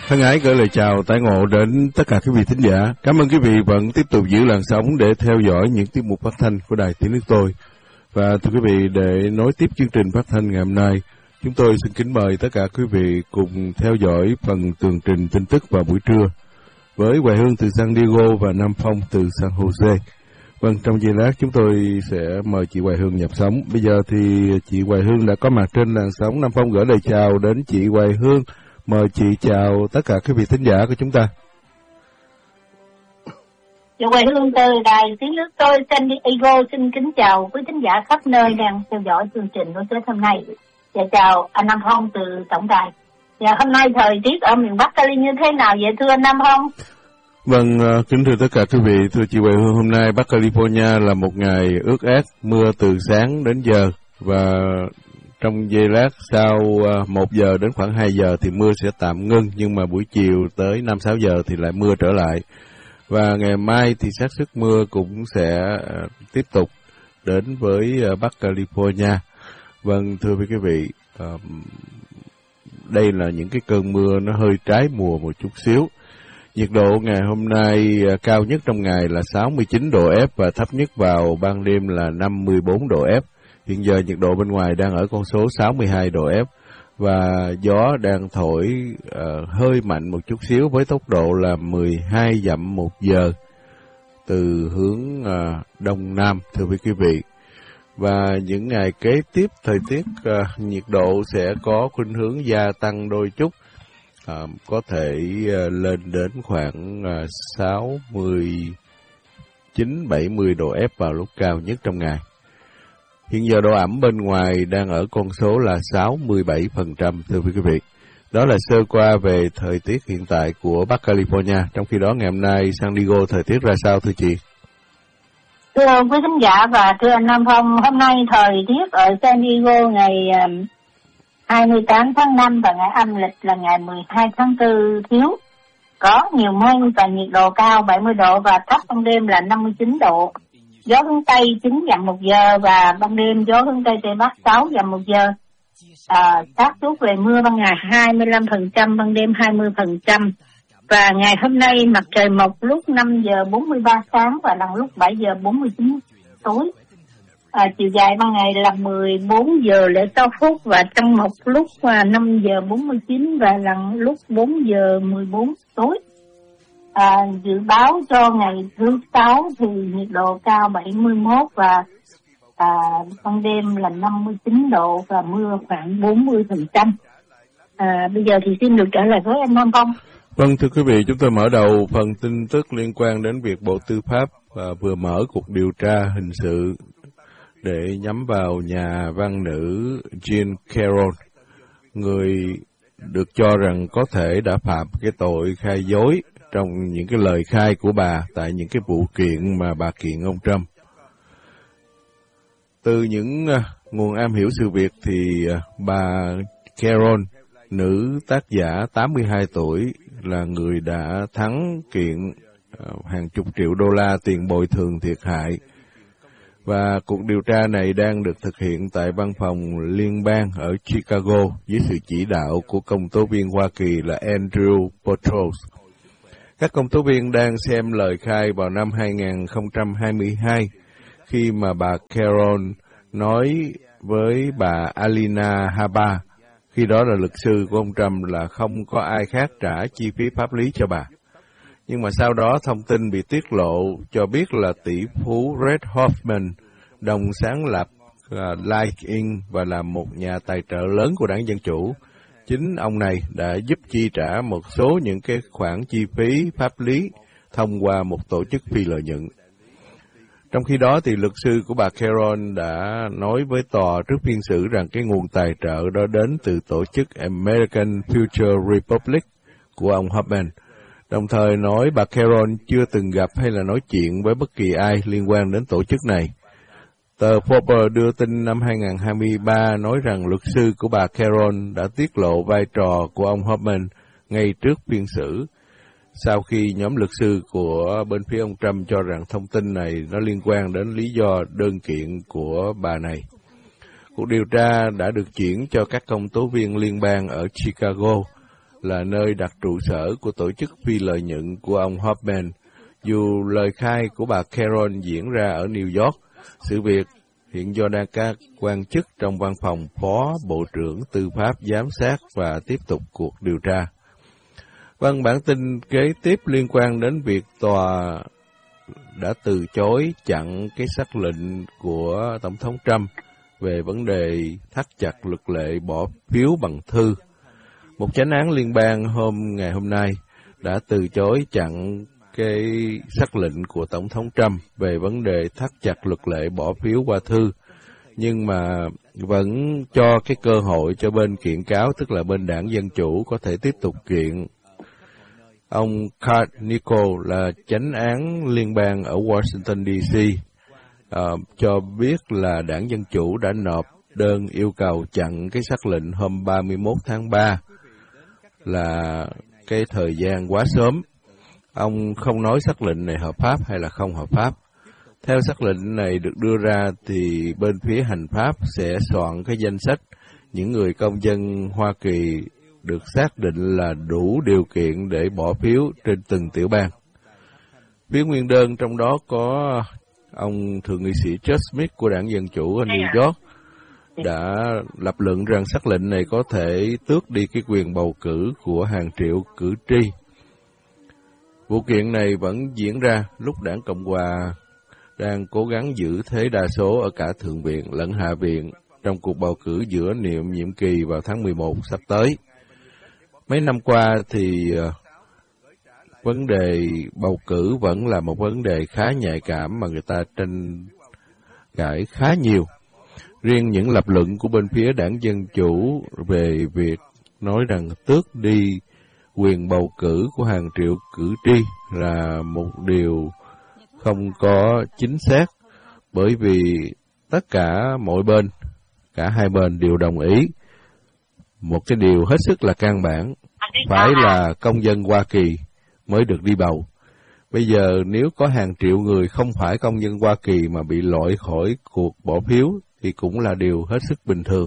Thân ái gửi lời chào tái ngộ đến tất cả quý vị thính giả. Cảm ơn quý vị vẫn tiếp tục giữ làn sóng để theo dõi những tiết mục phát thanh của Đài Tiếng Nước Tôi. Và thưa quý vị, để nối tiếp chương trình phát thanh ngày hôm nay, chúng tôi xin kính mời tất cả quý vị cùng theo dõi phần tường trình tin tức vào buổi trưa với Hoài Hương từ San Diego và Nam Phong từ San Jose. Vâng, trong giây lát chúng tôi sẽ mời chị Hoài Hương nhập sóng. Bây giờ thì chị Hoài Hương đã có mặt trên làn sóng. Nam Phong gửi lời chào đến chị Hoài Hương. Mời chị chào tất cả quý vị thính giả của chúng ta. Chị Hoài Hương từ Đài Tiếng Nước Tôi San Diego xin kính chào quý thính giả khắp nơi đang theo dõi chương trình của Tết hôm nay. Và chào anh Nam Phong từ tổng đài. Và hôm nay thời tiết ở miền Bắc Cali như thế nào vậy thưa anh Nam Phong? Vâng, kính thưa tất cả quý vị, thưa chị Hoài Hương, hôm nay Bắc California là một ngày ướt át, mưa từ sáng đến giờ và trong giây lát sau 1 giờ đến khoảng 2 giờ thì mưa sẽ tạm ngưng, nhưng mà buổi chiều tới 5-6 giờ thì lại mưa trở lại. Và ngày mai thì xác suất mưa cũng sẽ tiếp tục đến với Bắc California. Vâng, thưa quý vị, đây là những cái cơn mưa nó hơi trái mùa một chút xíu. Nhiệt độ ngày hôm nay cao nhất trong ngày là 69 độ F và thấp nhất vào ban đêm là 54 độ F. Hiện giờ nhiệt độ bên ngoài đang ở con số 62 độ F và gió đang thổi hơi mạnh một chút xíu với tốc độ là 12 dặm một giờ từ hướng đông nam, thưa quý vị. Và những ngày kế tiếp thời tiết nhiệt độ sẽ có khuynh hướng gia tăng đôi chút, có thể lên đến khoảng 69-70 độ F vào lúc cao nhất trong ngày. Hiện giờ độ ẩm bên ngoài đang ở con số là 67%, thưa quý vị. Đó là sơ qua về thời tiết hiện tại của Bắc California. Trong khi đó ngày hôm nay San Diego thời tiết ra sao thưa chị? Thưa quý khán giả và thưa anh Nam Phong, hôm nay thời tiết ở San Diego ngày 28 tháng 5 và ngày âm lịch là ngày 12 tháng 4 thiếu. Có nhiều mây và nhiệt độ cao 70 độ và thấp ban đêm là 59 độ. Gió hướng Tây 9 dặm một giờ và ban đêm gió hướng Tây Tây Bắc 6 dặm một giờ. Xác suất về mưa ban ngày 25%, ban đêm 20%. Và ngày hôm nay mặt trời mọc lúc 5 giờ 43 sáng và lần lúc 7 giờ 49 tối. Chiều dài ban ngày là 14 giờ 06 phút và trăng mọc lúc 5 giờ 49 và lần lúc 4 giờ 14 tối. Dự báo cho ngày thứ 6 thì nhiệt độ cao 71 và ban đêm là 59 độ và mưa khoảng 40%. Bây giờ thì xin được trả lời với anh Nam Phong. Vâng, thưa quý vị, chúng tôi mở đầu phần tin tức liên quan đến việc Bộ Tư pháp vừa mở cuộc điều tra hình sự để nhắm vào nhà văn nữ Jean Carroll, người được cho rằng có thể đã phạm cái tội khai dối trong những cái lời khai của bà tại những cái vụ kiện mà bà kiện ông Trump. Từ những nguồn am hiểu sự việc thì bà Carroll, nữ tác giả 82 tuổi, là người đã thắng kiện hàng chục triệu đô la tiền bồi thường thiệt hại. Và cuộc điều tra này đang được thực hiện tại văn phòng liên bang ở Chicago dưới sự chỉ đạo của công tố viên Hoa Kỳ là Andrew Botros. Các công tố viên đang xem lời khai vào năm 2022 khi mà bà Carroll nói với bà Alina Habba, khi đó là luật sư của ông Trump, là không có ai khác trả chi phí pháp lý cho bà. Nhưng mà sau đó thông tin bị tiết lộ cho biết là tỷ phú Reid Hoffman, đồng sáng lập Like Inc. và là một nhà tài trợ lớn của đảng Dân Chủ, chính ông này đã giúp chi trả một số những cái khoản chi phí pháp lý thông qua một tổ chức phi lợi nhuận. Trong khi đó thì luật sư của bà Carroll đã nói với tòa trước phiên xử rằng cái nguồn tài trợ đó đến từ tổ chức American Future Republic của ông Hoffman. Đồng thời nói bà Carroll chưa từng gặp hay là nói chuyện với bất kỳ ai liên quan đến tổ chức này. Tờ Forbes đưa tin năm 2023 nói rằng luật sư của bà Carroll đã tiết lộ vai trò của ông Hoffman ngay trước phiên xử, sau khi nhóm luật sư của bên phía ông Trump cho rằng thông tin này nó liên quan đến lý do đơn kiện của bà này. Cuộc điều tra đã được chuyển cho các công tố viên liên bang ở Chicago là nơi đặt trụ sở của tổ chức phi lợi nhuận của ông Hoffman. Dù lời khai của bà Carroll diễn ra ở New York, sự việc hiện do đang các quan chức trong văn phòng Phó Bộ trưởng Tư pháp giám sát và tiếp tục cuộc điều tra. Vâng, bản tin kế tiếp liên quan đến việc tòa đã từ chối chặn cái sắc lệnh của Tổng thống Trump về vấn đề thắt chặt luật lệ bỏ phiếu bằng thư. Một chánh án liên bang ngày hôm nay đã từ chối chặn cái sắc lệnh của Tổng thống Trump về vấn đề thắt chặt luật lệ bỏ phiếu qua thư, nhưng mà vẫn cho cái cơ hội cho bên kiện cáo, tức là bên đảng Dân Chủ, có thể tiếp tục kiện. Ông Carl Nicole là chánh án liên bang ở Washington, D.C., cho biết là đảng Dân Chủ đã nộp đơn yêu cầu chặn cái sắc lệnh hôm 31 tháng 3, là cái thời gian quá sớm. Ông không nói sắc lệnh này hợp pháp hay là không hợp pháp. Theo sắc lệnh này được đưa ra thì bên phía hành pháp sẽ soạn cái danh sách những người công dân Hoa Kỳ được xác định là đủ điều kiện để bỏ phiếu trên từng tiểu bang. Phía nguyên đơn trong đó có ông thượng nghị sĩ Chuck Smith của đảng Dân Chủ ở New York đã lập luận rằng sắc lệnh này có thể tước đi cái quyền bầu cử của hàng triệu cử tri. Vụ kiện này vẫn diễn ra lúc đảng Cộng Hòa đang cố gắng giữ thế đa số ở cả Thượng viện lẫn Hạ viện trong cuộc bầu cử giữa nhiệm kỳ vào tháng 11 sắp tới. Mấy năm qua thì vấn đề bầu cử vẫn là một vấn đề khá nhạy cảm mà người ta tranh cãi khá nhiều. Riêng những lập luận của bên phía đảng Dân Chủ về việc nói rằng tước đi quyền bầu cử của hàng triệu cử tri là một điều không có chính xác, bởi vì tất cả mọi bên, cả hai bên đều đồng ý một cái điều hết sức là căn bản, phải là công dân Hoa Kỳ mới được đi bầu. Bây giờ nếu có hàng triệu người không phải công dân Hoa Kỳ mà bị loại khỏi cuộc bỏ phiếu thì cũng là điều hết sức bình thường.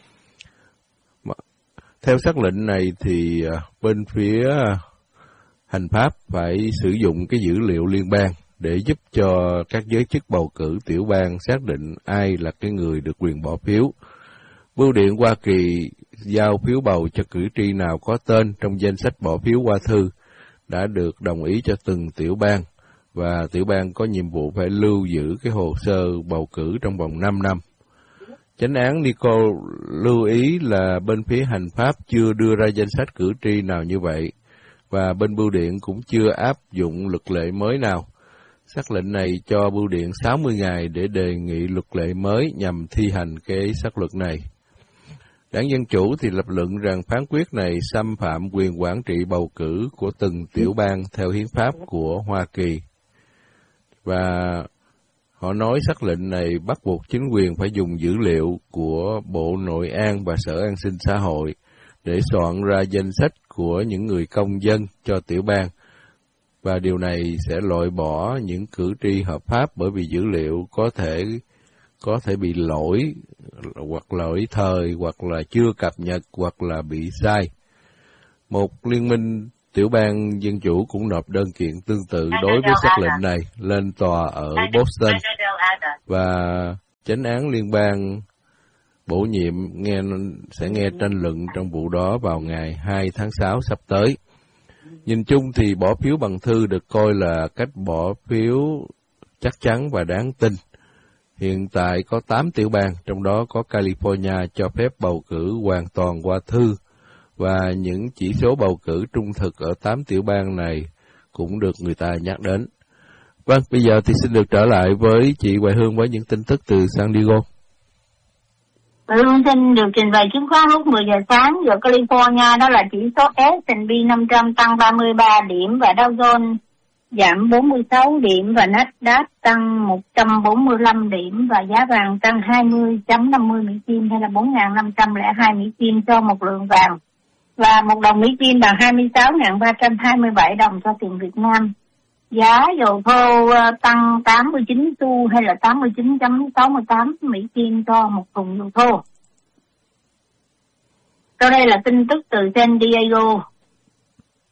Theo sắc lệnh này thì bên phía hành pháp phải sử dụng cái dữ liệu liên bang để giúp cho các giới chức bầu cử tiểu bang xác định ai là cái người được quyền bỏ phiếu. Bưu điện Hoa Kỳ giao phiếu bầu cho cử tri nào có tên trong danh sách bỏ phiếu qua thư đã được đồng ý cho từng tiểu bang, và tiểu bang có nhiệm vụ phải lưu giữ cái hồ sơ bầu cử trong vòng 5 năm. Chánh án Nicole lưu ý là bên phía hành pháp chưa đưa ra danh sách cử tri nào như vậy, và bên bưu điện cũng chưa áp dụng luật lệ mới nào. Sắc lệnh này cho bưu điện 60 ngày để đề nghị luật lệ mới nhằm thi hành cái sắc luật này. Đảng Dân Chủ thì lập luận rằng phán quyết này xâm phạm quyền quản trị bầu cử của từng tiểu bang theo hiến pháp của Hoa Kỳ. Và họ nói sắc lệnh này bắt buộc chính quyền phải dùng dữ liệu của Bộ Nội an và Sở An sinh xã hội để soạn ra danh sách của những người công dân cho tiểu bang. Và điều này sẽ loại bỏ những cử tri hợp pháp, bởi vì dữ liệu có thể bị lỗi, hoặc lỗi thời, hoặc là chưa cập nhật, hoặc là bị sai. Một liên minh tiểu bang Dân Chủ cũng nộp đơn kiện tương tự đối với sắc lệnh này lên tòa ở Boston, và chánh án liên bang bổ nhiệm sẽ nghe tranh luận trong vụ đó vào ngày 2 tháng 6 sắp tới. Nhìn chung thì bỏ phiếu bằng thư được coi là cách bỏ phiếu chắc chắn và đáng tin. Hiện tại có 8 tiểu bang, trong đó có California cho phép bầu cử hoàn toàn qua thư, và những chỉ số bầu cử trung thực ở 8 tiểu bang này cũng được người ta nhắc đến. Vâng, bây giờ thì xin được trở lại với chị Hoài Hương với những tin tức từ San Diego. Hương xin được trình bày chứng khoán lúc 10 giờ sáng. Giờ California đó là chỉ số S&P 500 tăng 33 điểm và Dow Jones giảm 46 điểm và Nasdaq tăng 145 điểm và giá vàng tăng 20.50 Mỹ Kim hay là 4.502 Mỹ Kim cho một lượng vàng, và một đồng Mỹ Kim bằng 26.327 đồng cho tiền Việt Nam. Giá dầu thô tăng 89 xu hay là 89.68 Mỹ Kim cho một thùng dầu thô. Sau đây là tin tức từ San Diego.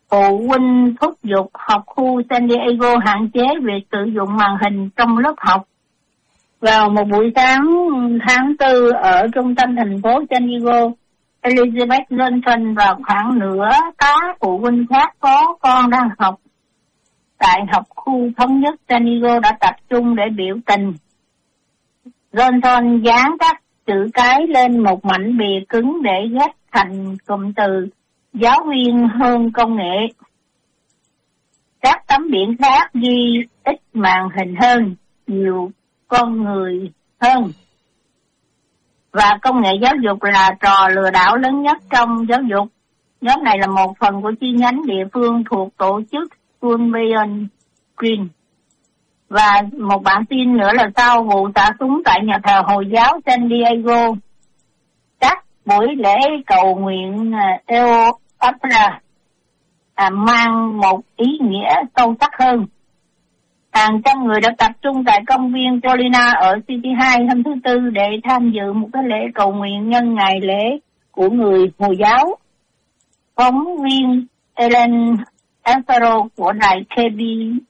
Phụ huynh thúc giục học khu San Diego hạn chế việc sử dụng màn hình trong lớp học. Vào một buổi sáng tháng 4 ở trung tâm thành phố San Diego, Elizabeth Johnson và khoảng nửa tá phụ huynh khác có con đang học tại học khu thống nhất San Diego đã tập trung để biểu tình. Johnson dán các chữ cái lên một mảnh bìa cứng để ghép thành cụm từ giáo viên hơn công nghệ. Các tấm biển khác ghi ít màn hình hơn, nhiều con người hơn. Và công nghệ giáo dục là trò lừa đảo lớn nhất trong giáo dục. Nhóm này là một phần của chi nhánh địa phương thuộc tổ chức School Beyond Green. Và một bản tin nữa là sau vụ xả súng tại nhà thờ Hồi giáo San Diego, các buổi lễ cầu nguyện Eopatra mang một ý nghĩa sâu sắc hơn. Hàng trăm người đã tập trung tại công viên Paulina ở City 2 hôm thứ Tư để tham dự một cái lễ cầu nguyện nhân ngày lễ của người Hồi giáo. Phóng viên Ellen Alfaro của đài KBS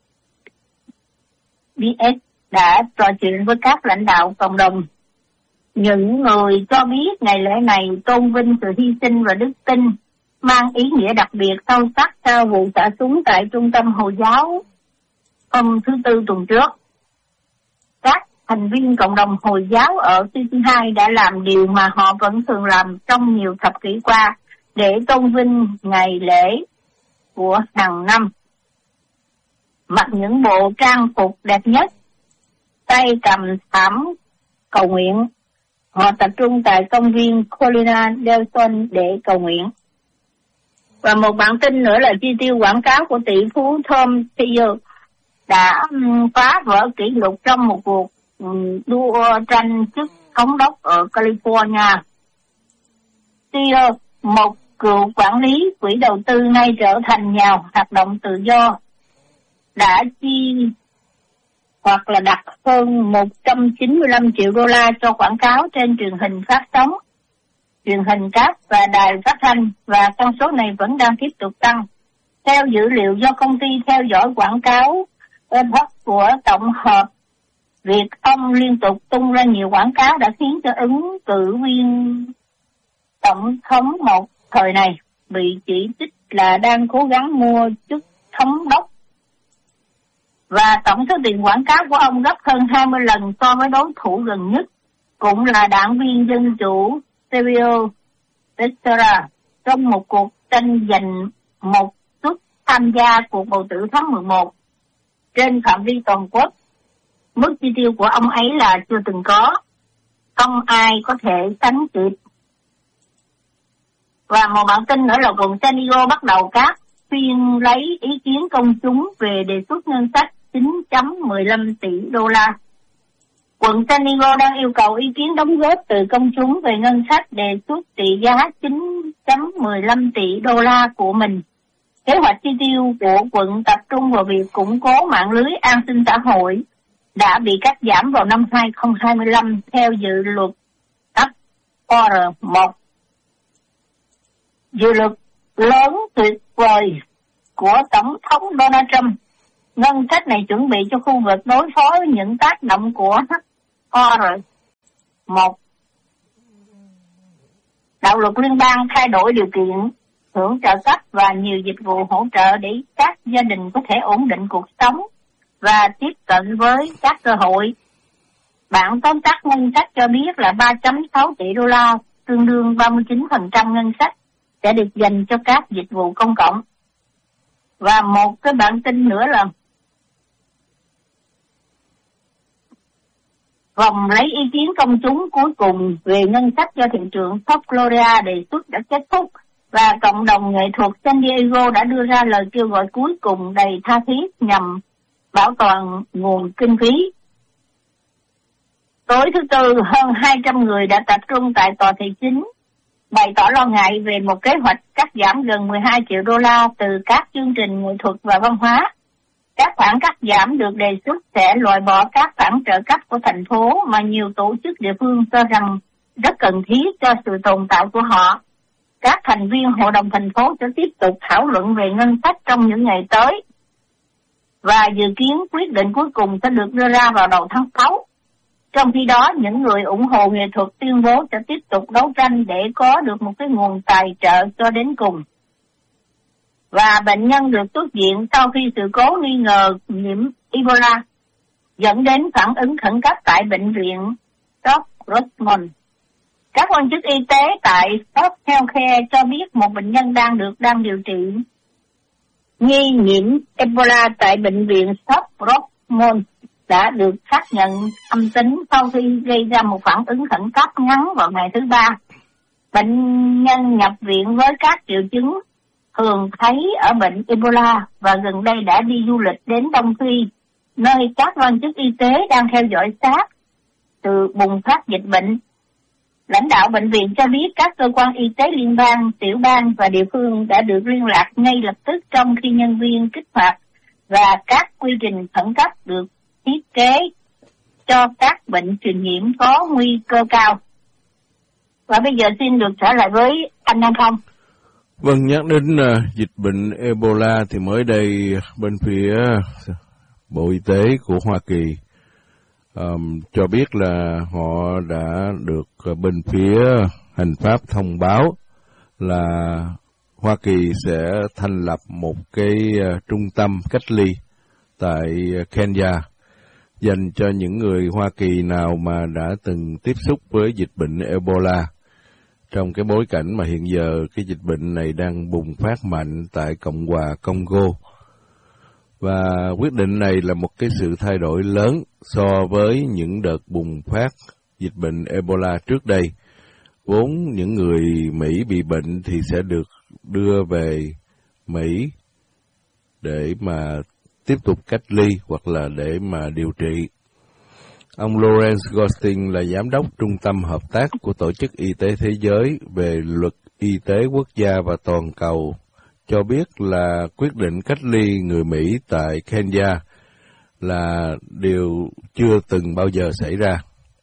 đã trò chuyện với các lãnh đạo cộng đồng. Những người cho biết ngày lễ này tôn vinh sự hy sinh và đức tin, mang ý nghĩa đặc biệt sâu sắc sau vụ xả súng tại trung tâm Hồi giáo hôm thứ Tư tuần trước. Các thành viên cộng đồng Hồi giáo ở City 2 đã làm điều mà họ vẫn thường làm trong nhiều thập kỷ qua để tôn vinh ngày lễ của hàng năm. Mặc những bộ trang phục đẹp nhất, tay cầm thảm cầu nguyện, họ tập trung tại công viên Colina del Sol để cầu nguyện. Và một bản tin nữa là chi tiêu quảng cáo của tỷ phú Tom Steyer đã phá vỡ kỷ lục trong một cuộc đua tranh chức thống đốc ở California. Steyer, một cựu quản lý quỹ đầu tư nay trở thành nhà hoạt động tự do, đã chi hoặc là đặt hơn 195 triệu đô la cho quảng cáo trên truyền hình phát sóng, truyền hình cáp và đài phát thanh, và con số này vẫn đang tiếp tục tăng. Theo dữ liệu do công ty theo dõi quảng cáo của tổng hợp, việc ông liên tục tung ra nhiều quảng cáo đã khiến cho ứng cử viên tổng thống một thời này bị chỉ trích là đang cố gắng mua chức thống đốc. Và tổng số tiền quảng cáo của ông gấp hơn 20 lần so với đối thủ gần nhất, cũng là đảng viên Dân Chủ Sergio Teixeira, trong một cuộc tranh giành một suất tham gia cuộc bầu cử tháng 11 trên phạm vi toàn quốc. Mức chi tiêu của ông ấy là chưa từng có, không ai có thể sánh kịp. Và một bản tin nữa là quận San Diego bắt đầu các phiên lấy ý kiến công chúng về đề xuất ngân sách 9.15 tỷ đô la. Quận San Diego đang yêu cầu ý kiến đóng góp từ công chúng về ngân sách đề xuất trị giá 9.15 tỷ đô la của mình. Kế hoạch chi tiêu của quận tập trung vào việc củng cố mạng lưới an sinh xã hội đã bị cắt giảm vào năm 2025 theo dự luật Order 1. Dự luật lớn tuyệt vời của Tổng thống Donald Trump. Ngân sách này chuẩn bị cho khu vực đối phó với những tác động của Order 1. Đạo luật liên bang thay đổi điều kiện hưởng trợ cấp và nhiều dịch vụ hỗ trợ để các gia đình có thể ổn định cuộc sống và tiếp cận với các cơ hội. Bản tóm tắt ngân sách cho biết là 3.6 tỷ đô la, tương đương 39% ngân sách, sẽ được dành cho các dịch vụ công cộng. Và một cái bản tin nữa là vòng lấy ý kiến công chúng cuối cùng về ngân sách do thị trưởng South Florida đề xuất đã kết thúc, và cộng đồng nghệ thuật San Diego đã đưa ra lời kêu gọi cuối cùng đầy tha thiết nhằm bảo toàn nguồn kinh phí. Tối thứ Tư, hơn 200 người đã tập trung tại tòa thị chính, bày tỏ lo ngại về một kế hoạch cắt giảm gần 12 triệu đô la từ các chương trình nghệ thuật và văn hóa. Các khoản cắt giảm được đề xuất sẽ loại bỏ các khoản trợ cấp của thành phố mà nhiều tổ chức địa phương cho rằng rất cần thiết cho sự tồn tại của họ. Các thành viên hội đồng thành phố sẽ tiếp tục thảo luận về ngân sách trong những ngày tới, và dự kiến quyết định cuối cùng sẽ được đưa ra vào đầu tháng 6. Trong khi đó, những người ủng hộ nghệ thuật tuyên bố sẽ tiếp tục đấu tranh để có được một cái nguồn tài trợ cho đến cùng. Và bệnh nhân được xuất viện sau khi sự cố nghi ngờ nhiễm Ebola, dẫn đến phản ứng khẩn cấp tại bệnh viện Stop Rosemont. Các quan chức y tế tại Stop Healthcare cho biết một bệnh nhân đang điều trị nghi nhiễm Ebola tại bệnh viện Stop Rosemont đã được xác nhận âm tính sau khi gây ra một phản ứng khẩn cấp ngắn vào ngày thứ Ba. Bệnh nhân nhập viện với các triệu chứng thường thấy ở bệnh Ebola và gần đây đã đi du lịch đến Đông Phi, nơi các quan chức y tế đang theo dõi sát từ bùng phát dịch bệnh. Lãnh đạo bệnh viện cho biết các cơ quan y tế liên bang, tiểu bang và địa phương đã được liên lạc ngay lập tức trong khi nhân viên kích hoạt và các quy trình khẩn cấp được thiết kế cho các bệnh truyền nhiễm có nguy cơ cao. Và bây giờ xin được trở lại với anh Nam Phong. Vâng, nhắc đến dịch bệnh Ebola thì mới đây bên phía Bộ Y tế của Hoa Kỳ cho biết là họ đã được bên phía hành pháp thông báo là Hoa Kỳ sẽ thành lập một cái trung tâm cách ly tại Kenya dành cho những người Hoa Kỳ nào mà đã từng tiếp xúc với dịch bệnh Ebola. Trong cái bối cảnh mà hiện giờ cái dịch bệnh này đang bùng phát mạnh tại Cộng hòa Congo. Và quyết định này là một cái sự thay đổi lớn so với những đợt bùng phát dịch bệnh Ebola trước đây. Vốn những người Mỹ bị bệnh thì sẽ được đưa về Mỹ để mà tiếp tục cách ly hoặc là để mà điều trị. Ông Lawrence Goldstein là giám đốc Trung tâm Hợp tác của Tổ chức Y tế Thế giới về luật y tế quốc gia và toàn cầu cho biết là quyết định cách ly người Mỹ tại Kenya là điều chưa từng bao giờ xảy ra.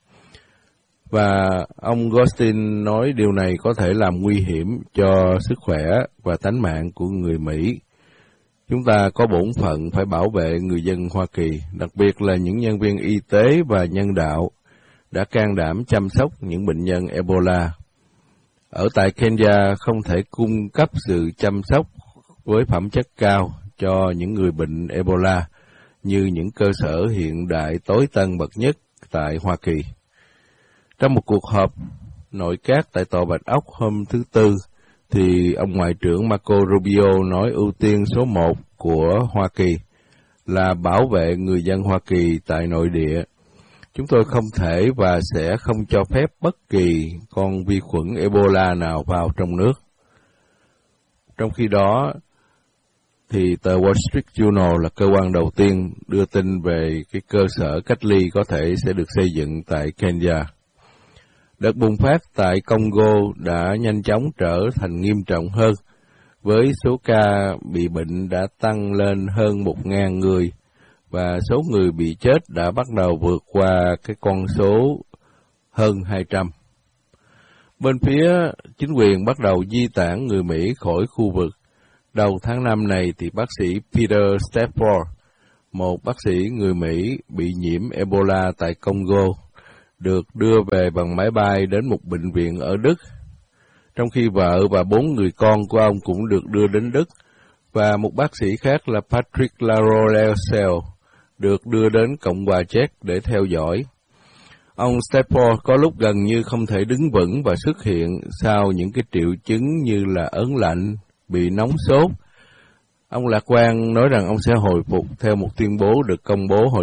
Và ông Goldstein nói điều này có thể làm nguy hiểm cho sức khỏe và tánh mạng của người Mỹ. Chúng ta có bổn phận phải bảo vệ người dân Hoa Kỳ, đặc biệt là những nhân viên y tế và nhân đạo đã can đảm chăm sóc những bệnh nhân Ebola. Ở tại Kenya không thể cung cấp sự chăm sóc với phẩm chất cao cho những người bệnh Ebola như những cơ sở hiện đại tối tân bậc nhất tại Hoa Kỳ. Trong một cuộc họp nội các tại Tòa Bạch Ốc hôm thứ Tư, thì ông Ngoại trưởng Marco Rubio nói ưu tiên số 1 của Hoa Kỳ là bảo vệ người dân Hoa Kỳ tại nội địa. Chúng tôi không thể và sẽ không cho phép bất kỳ con vi khuẩn Ebola nào vào trong nước. Trong khi đó, thì tờ Wall Street Journal là cơ quan đầu tiên đưa tin về cái cơ sở cách ly có thể sẽ được xây dựng tại Kenya. Đợt bùng phát tại Congo đã nhanh chóng trở thành nghiêm trọng hơn, với số ca bị bệnh đã tăng lên hơn 1.000 người, và số người bị chết đã bắt đầu vượt qua cái con số hơn 200. Bên phía chính quyền bắt đầu di tản người Mỹ khỏi khu vực. Đầu tháng 5 này thì bác sĩ Peter Stafford, một bác sĩ người Mỹ bị nhiễm Ebola tại Congo, được đưa về bằng máy bay đến một bệnh viện ở Đức, trong khi vợ và 4 người con của ông cũng được đưa đến Đức, và một bác sĩ khác là Patrick Larolesel được đưa đến Cộng hòa Czech để theo dõi. Ông Stafford có lúc gần như không thể đứng vững và xuất hiện sau những cái triệu chứng như là ớn lạnh, bị nóng sốt. Ông lạc quan nói rằng ông sẽ hồi phục theo một tuyên bố được công bố hồi